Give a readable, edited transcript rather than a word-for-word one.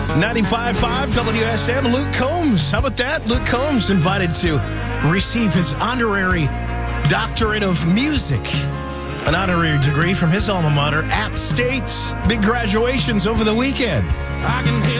95.5 WSM, Luke Combs. How about that? Luke Combs invited to receive his honorary doctorate of music, an honorary degree from his alma mater, App State. Big graduations over the weekend.